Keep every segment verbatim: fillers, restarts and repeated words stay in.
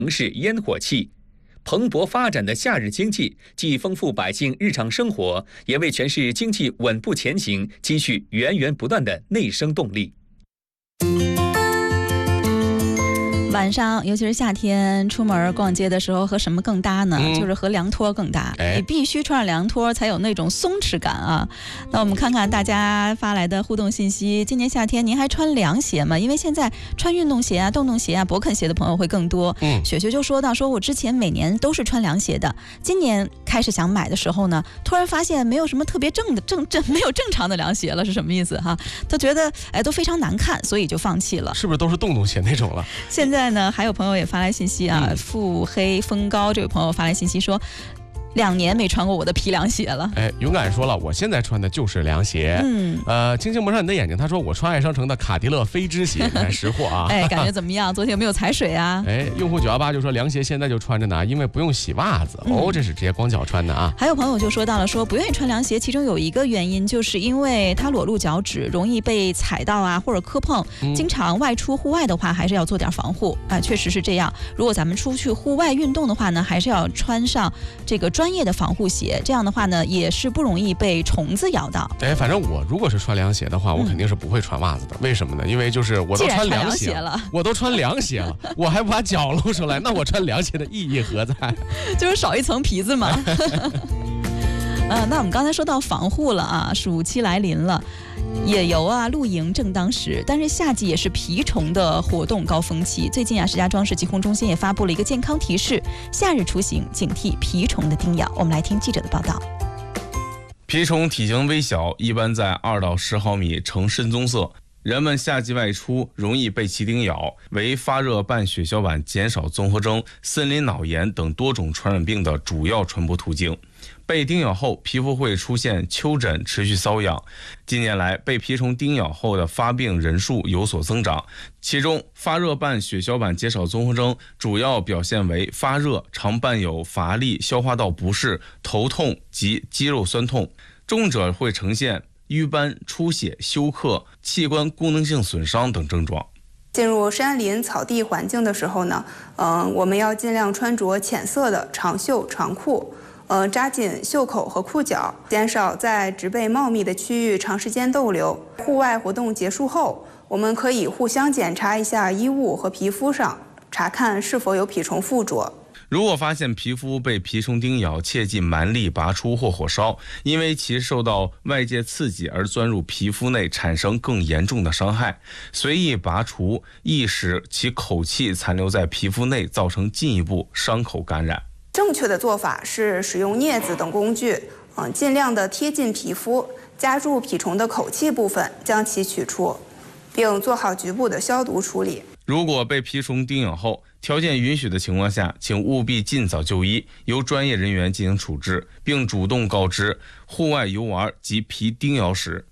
城市烟火气。蓬勃发展的夏日经济，既丰富百姓日常生活，也为全市经济稳步前行积蓄源源不断的内生动力。 晚上，尤其是夏天，出门逛街的时候，和什么更搭呢？ 嗯、 就是和凉拖更搭。 哎、 你必须穿上凉拖，才有那种松弛感啊。那我们看看大家发来的互动信息。今年夏天您还穿凉鞋吗？因为现在穿运动鞋啊、洞洞鞋啊、勃肯鞋的朋友会更多。 嗯， 雪雪就说到，说我之前每年都是穿凉鞋的，今年开始想买的时候呢，突然发现没有什么特别正的正正没有正常的凉鞋了，是什么意思哈？他觉得哎都非常难看，所以就放弃了。 是不是都是洞洞鞋那种了？ 现在呢，还有朋友也发来信息啊，腹黑风高这位朋友发来信息说，两年没穿过我的皮凉鞋了。 哎，勇敢说了，我现在穿的就是凉鞋。 嗯， 呃，轻轻蒙上你的眼睛，他说我穿爱商城的卡迪勒飞织鞋，你看识货啊。 哎，感觉怎么样？昨天有没有踩水啊？ 哎，用户九幺八就说凉鞋现在就穿着呢，因为不用洗袜子。 嗯、 哦，这是直接光脚穿的啊。 还有朋友就说到了，说不愿意穿凉鞋，其中有一个原因就是因为它裸露脚趾，容易被踩到啊，或者磕碰。嗯、经常外出户外的话，还是要做点防护啊、呃，确实是这样。如果咱们出去户外运动的话呢，还是要穿上这个专业的防护鞋。这样的话呢，也是不容易被虫子咬到。 哎，反正我如果是穿凉鞋的话，我肯定是不会穿袜子的。嗯、为什么呢？因为就是我都穿凉鞋了，我都穿凉鞋了，我还不把脚露出来，那我穿凉鞋的意义何在？ 就是少一层皮子嘛。呃，那我们刚才说到防护了啊，暑期来临了。野游啊，露营正当时，但是夏季也是蜱虫的活动高峰期。最近啊，石家庄市疾控中心也发布了一个健康提示：夏日出行警惕蜱虫的叮咬。我们来听记者的报道。 蜱虫体型微小，一般在二到十毫米，呈深棕色。人们夏季外出容易被其叮咬，为发热伴血小板减少综合征、森林脑炎等多种传染病的主要传播途径。被叮咬后，皮肤会出现丘疹，持续瘙痒。近年来，被蜱虫叮咬后的发病人数有所增长，其中发热伴血小板减少综合征主要表现为发热，常伴有乏力、消化道不适、头痛及肌肉酸痛，重者会呈现瘀斑、出血、休克、器官功能性损伤等症状。 进入山林草地环境的时候呢，嗯、呃，我们要尽量穿着浅色的长袖长裤。呃，扎紧袖口和裤脚，减少在植被茂密的区域长时间逗留。户外活动结束后，我们可以互相检查一下衣物和皮肤上，查看是否有蜱虫附着。 如果发现皮肤被蜱虫叮咬，切忌蛮力拔出或火烧，因为其受到外界刺激而钻入皮肤内，产生更严重的伤害。随意拔除易使其口气残留在皮肤内，造成进一步伤口感染。 正确的做法是使用镊子等工具，嗯，尽量的贴近皮肤，夹住蜱虫的口气部分，将其取出，并做好局部的消毒处理。 如果被蜱虫叮咬后，条件允许的情况下，请务必尽早就医，由专业人员进行处置，并主动告知户外游玩及蜱叮咬史。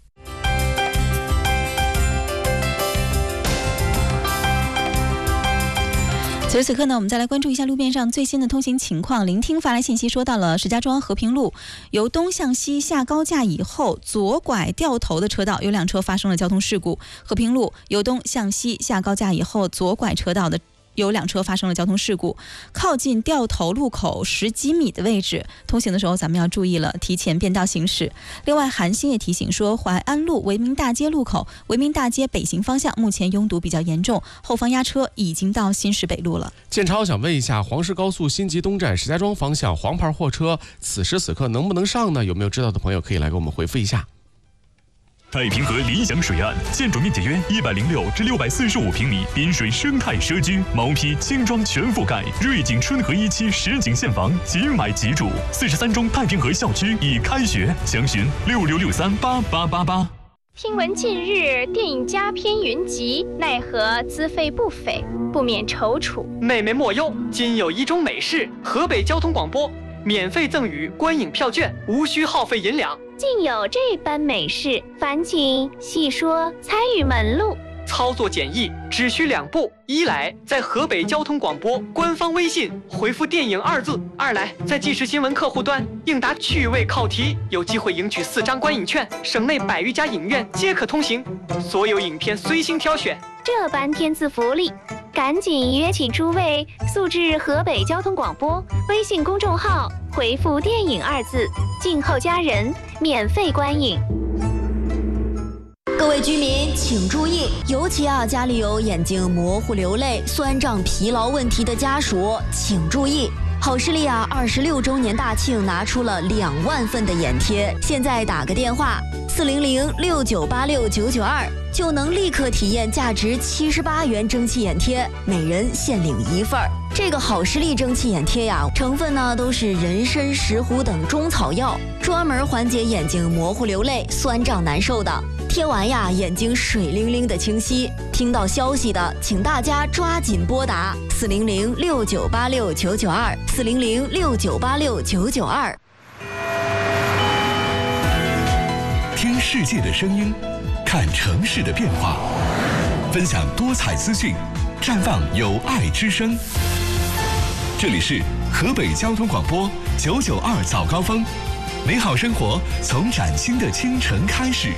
此时此刻呢，我们再来关注一下路面上最新的通行情况。聆听发来信息说到了石家庄和平路由东向西下高架以后，左拐掉头的车道有两车发生了交通事故。和平路由东向西下高架以后，左拐车道的有两车发生了交通事故，靠近掉头路口十几米的位置，通行的时候咱们要注意了，提前变道行驶。另外，韩星也提醒说，淮安路维民大街路口维民大街北行方向目前拥堵比较严重，后方压车已经到新市北路了。 建超想问一下，黄石高速新集东站石家庄方向黄牌货车此时此刻能不能上呢？有没有知道的朋友可以来给我们回复一下。 太平河理想水岸，建筑面积约一百零六至六百四十五平米，滨水生态社区，毛坯轻装全覆盖，瑞景春和一期实景现房，即买即住。四十三中太平河校区已开学，详询六六六三八八八八。 听闻近日电影佳片云集，奈何资费不菲，不免踌躇。 妹妹莫忧，今有一种美事，河北交通广播免费赠予观影票券，无需耗费银两。 竟有这般美事，烦请细说参与门路。 操作简易，只需两步：一来在河北交通广播官方微信回复电影二字；二来在即时新闻客户端应答趣味考题，有机会赢取四张观影券，省内百余家影院皆可通行，所有影片随心挑选。 这般天赐福利， 赶紧约起诸位，速至河北交通广播微信公众号，回复“电影”二字，静候家人，免费观影。 各位居民请注意，尤其啊家里有眼睛模糊、流泪、酸胀、疲劳问题的家属，请注意。好视力啊，二十六周年大庆拿出了两万份的眼贴，现在打个电话四零零六九八六九九二，就能立刻体验价值七十八元蒸汽眼贴，每人限领一份儿。这个好视力蒸汽眼贴呀，成分呢都是人参、石斛等中草药，专门缓解眼睛模糊、流泪、酸胀难受的。贴完呀，眼睛水灵灵的清晰。听到消息的，请大家抓紧拨打四零零六九八六九九二，四零零六九八六九九二。 听世界的声音，看城市的变化，分享多彩资讯，绽放有爱之声。这里是河北交通广播九九二早高峰，美好生活从崭新的清晨开始。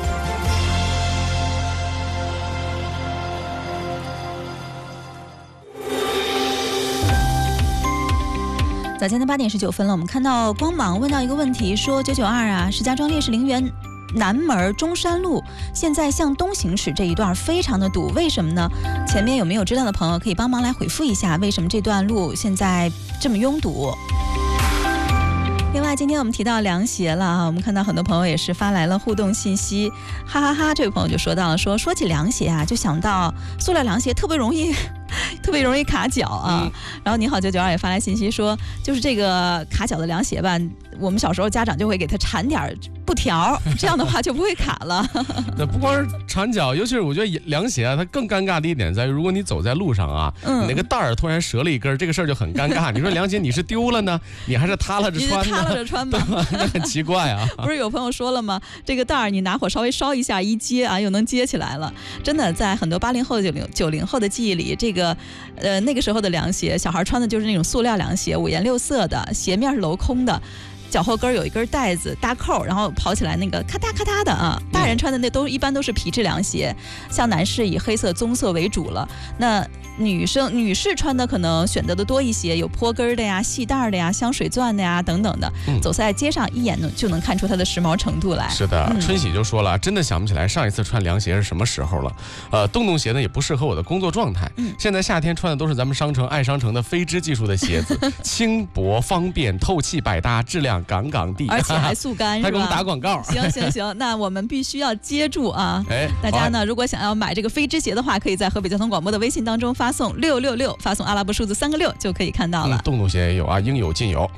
早间的八点十九分了，我们看到光芒问到一个问题，说九九二啊，石家庄烈士陵园南门中山路现在向东行驶这一段非常的堵，为什么呢？前面有没有知道的朋友可以帮忙来回复一下，为什么这段路现在这么拥堵？另外，今天我们提到凉鞋了啊，我们看到很多朋友也是发来了互动信息，哈哈哈哈！这位朋友就说到了，说说起凉鞋啊，就想到塑料凉鞋特别容易。特别容易卡脚啊、嗯，然后你好九九二也发来信息说，就是这个卡脚的凉鞋吧，我们小时候家长就会给它缠点布条，这样的话就不会卡了。 那不光是缠脚，尤其是我觉得凉鞋啊，它更尴尬的一点在于，如果你走在路上啊，嗯、你那个带儿突然折了一根，这个事儿就很尴尬。你说凉鞋你是丢了呢，你还是塌了着穿呢？ 塌了着穿吧， 那很奇怪啊。 不是有朋友说了吗？这个带儿你拿火稍微烧一下，一接啊，又能接起来了。真的，在很多八零后、九零九零后的记忆里，这个。呃，那个时候的凉鞋，小孩穿的就是那种塑料凉鞋，五颜六色的，鞋面是镂空的，脚后跟有一根带子搭扣，然后跑起来那个咔嗒咔嗒的啊。大人穿的那都一般都是皮质凉鞋，像男士以黑色、棕色为主了。那女生女士穿的可能选择的多一些，有坡跟的呀、细带的呀、镶水钻的呀等等的。嗯、走在街上一眼就能看出它的时髦程度来。 是的，嗯、春喜就说了，真的想不起来上一次穿凉鞋是什么时候了。呃，洞洞鞋呢也不适合我的工作状态。嗯、现在夏天穿的都是咱们商城爱商城的飞织技术的鞋子，轻薄方便、透气百搭，质量杠杠地， 而且还速干，是吧？ 还给我们打广告。 行行行，那我们必须要接住啊！哎，大家呢，如果想要买这个飞织鞋的话，可以在河北交通广播的微信当中发送六六六，发送阿拉伯数字三个六就可以看到了。 嗯、洞洞鞋也有啊，应有尽有。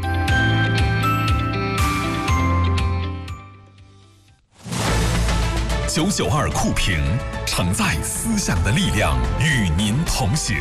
九九二酷评，承载思想的力量，与您同行。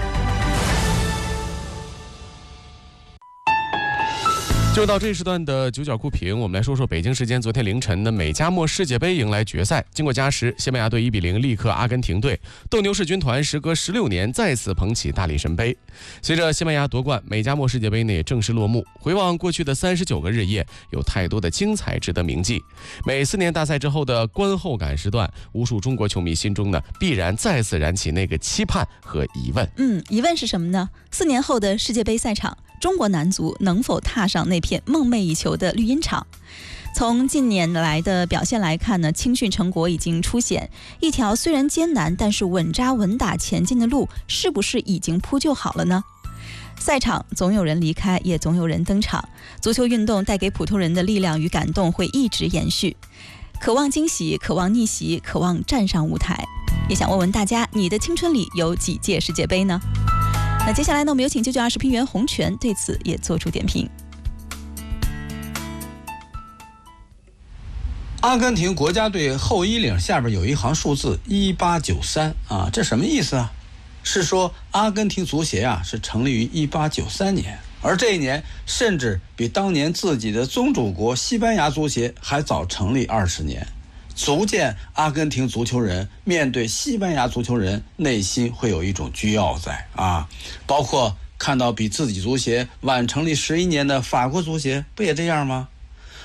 就到这时段的九角酷评，我们来说说北京时间昨天凌晨的美加墨世界杯迎来决赛。经过加时，西班牙队一比零力克阿根廷队，斗牛士军团时隔十六年再次捧起大力神杯。随着西班牙夺冠，美加墨世界杯呢也正式落幕。回望过去的三十九个日夜，有太多的精彩值得铭记。每四年大赛之后的观后感时段，无数中国球迷心中呢必然再次燃起那个期盼和疑问。 嗯，疑问是什么呢？四年后的世界杯赛场，中国男足能否踏上那片梦寐以求的绿茵场？从近年来的表现来看呢，青训成果已经凸显，一条虽然艰难，但是稳扎稳打前进的路，是不是已经铺就好了呢？赛场总有人离开，也总有人登场。足球运动带给普通人的力量与感动会一直延续。渴望惊喜，渴望逆袭，渴望站上舞台。也想问问大家，你的青春里有几届世界杯呢？那接下来呢，我们有请九九二视频员洪泉对此也做出点评。 阿根廷国家队后衣领下边有一行数字一八九三啊，这什么意思啊？是说阿根廷足协啊是成立于一八九三年，而这一年甚至比当年自己的宗主国西班牙足协还早成立二十年。足见阿根廷足球人面对西班牙足球人，内心会有一种倨傲在啊。包括看到比自己足协晚成立十一年的法国足协，不也这样吗？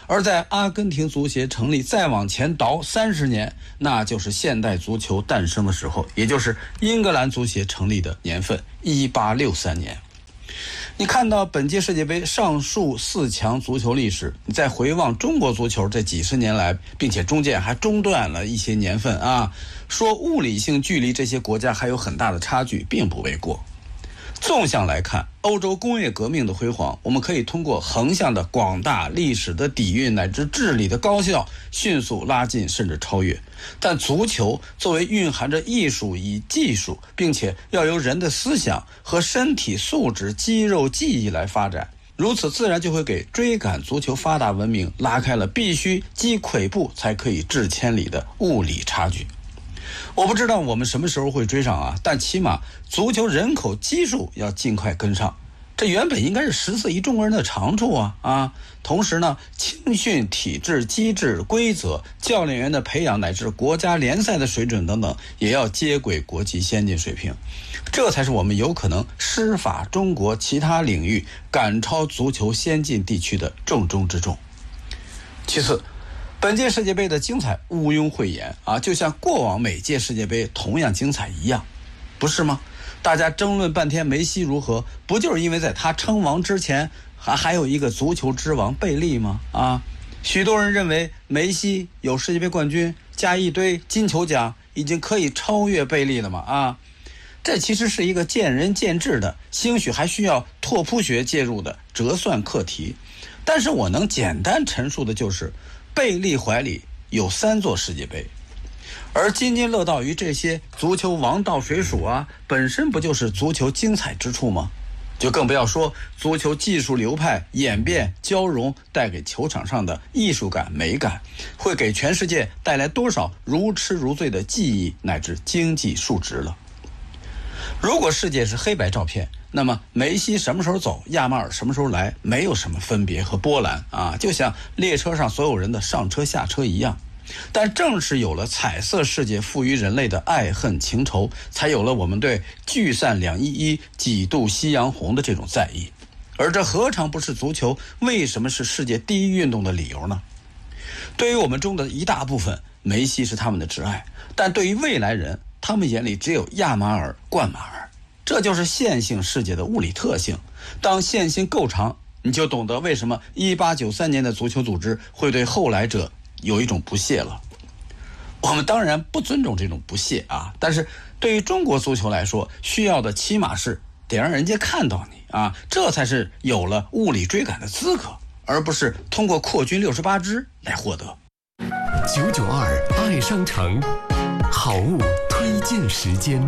而在阿根廷足协成立再往前倒三十年，那就是现代足球诞生的时候，也就是英格兰足协成立的年份一八六三年。你看到本届世界杯上述四强足球历史，你再回望中国足球这几十年来，并且中间还中断了一些年份啊，说物理性距离这些国家还有很大的差距，并不为过。纵向来看，欧洲工业革命的辉煌，我们可以通过横向的广大历史的底蕴乃至治理的高效，迅速拉近甚至超越。但足球作为蕴含着艺术与技术，并且要由人的思想和身体素质、肌肉记忆来发展，如此自然就会给追赶足球发达文明拉开了必须击跬步才可以至千里的物理差距。我不知道我们什么时候会追上啊，但起码足球人口基数要尽快跟上，这原本应该是十四亿中国人的长处啊啊！同时呢，青训体制、机制、规则、教练员的培养乃至国家联赛的水准等等，也要接轨国际先进水平，这才是我们有可能师法中国其他领域赶超足球先进地区的重中之重。其次，本届世界杯的精彩毋庸讳言啊，就像过往每届世界杯同样精彩一样，不是吗？大家争论半天梅西如何，不就是因为在他称王之前还还有一个足球之王贝利吗？啊，许多人认为梅西有世界杯冠军加一堆金球奖，已经可以超越贝利了嘛？啊，这其实是一个见仁见智的，兴许还需要拓扑学介入的折算课题。但是我能简单陈述的就是，贝利怀里有三座世界杯，而津津乐道于这些足球王道水属啊，本身不就是足球精彩之处吗？就更不要说足球技术流派演变交融带给球场上的艺术感美感，会给全世界带来多少如痴如醉的记忆乃至经济数值了。如果世界是黑白照片，那么梅西什么时候走，亚马尔什么时候来，没有什么分别和波澜啊，就像列车上所有人的上车下车一样。但正是有了彩色世界赋予人类的爱恨情仇，才有了我们对聚散两依依几度夕阳红的这种在意，而这何尝不是足球为什么是世界第一运动的理由呢？对于我们中的一大部分，梅西是他们的挚爱，但对于未来人，他们眼里只有亚马尔、冠马尔，这就是线性世界的物理特性。当线性够长，你就懂得为什么一八九三年的足球组织会对后来者有一种不屑了。我们当然不尊重这种不屑啊，但是对于中国足球来说，需要的起码是得让人家看到你啊，这才是有了物理追赶的资格，而不是通过扩军六十八支来获得。 九九二爱商城好物推荐时间。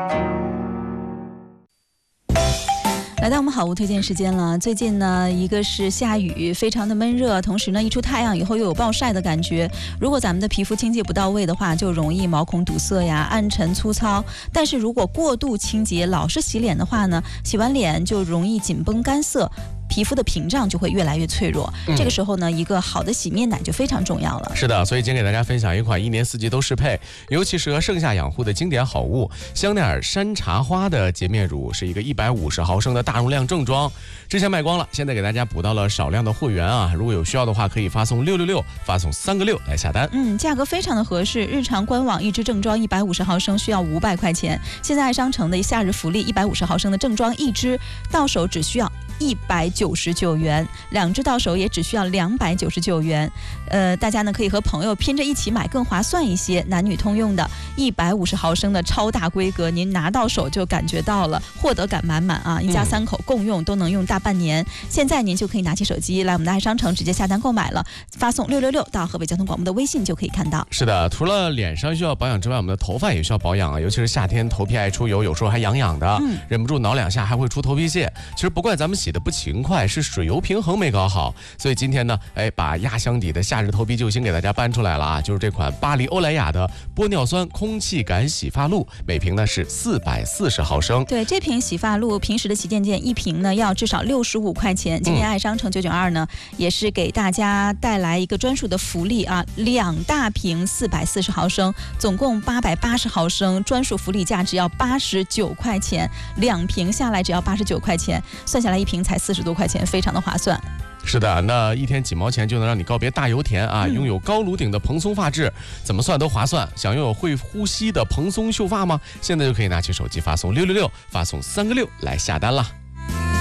来到我们好物推荐时间了。最近呢，一个是下雨，非常的闷热，同时呢，一出太阳以后又有暴晒的感觉。如果咱们的皮肤清洁不到位的话，就容易毛孔堵塞呀、暗沉粗糙。但是如果过度清洁，老是洗脸的话呢，洗完脸就容易紧绷干涩，皮肤的屏障就会越来越脆弱。嗯、这个时候呢，一个好的洗面奶就非常重要了。 是的，所以今天给大家分享一款一年四季都适配，尤其适合盛夏养护的经典好物——香奈儿山茶花的洁面乳，是一个一百五十毫升的大容量正装。之前卖光了，现在给大家补到了少量的货源啊！如果有需要的话，可以发送六六六，发送三个六来下单。 嗯，价格非常的合适。日常官网一支正装一百五十毫升需要五百块钱，现在爱商城的夏日福利一百五十毫升的正装一支到手只需要一百九十九元，两支到手也只需要两百九十九元。呃，大家呢可以和朋友拼着一起买，更划算一些。男女通用的一百五十毫升的超大规格，您拿到手就感觉到了获得感满满啊！一家三口共用都能用大半年。现在您就可以拿起手机来我们的爱商城直接下单购买了，发送六六六到河北交通广播的微信就可以看到。 是的，除了脸上需要保养之外，我们的头发也需要保养啊，尤其是夏天头皮爱出油，有时候还痒痒的，嗯、忍不住挠两下还会出头皮屑。其实不怪咱们洗的不勤快，是水油平衡没搞好。所以今天呢，哎，把压箱底的夏日头皮救星给大家搬出来了啊，就是这款巴黎欧莱雅的玻尿酸空气感洗发露，每瓶呢是四百四十毫升。 对，这瓶洗发露平时的旗舰店一瓶呢要至少六十五块钱，今天爱商城九九二呢、嗯、也是给大家带来一个专属的福利啊，两大瓶四百四十毫升，总共八百八十毫升，专属福利价只要八十九块钱，两瓶下来只要八十九块钱，算下来一瓶才四十多块钱，非常的划算。 是的，那一天几毛钱就能让你告别大油田啊！ 嗯、 拥有高颅顶的蓬松发质，怎么算都划算。想拥有会呼吸的蓬松秀发吗？现在就可以拿起手机发送六六六，发送三个六来下单了。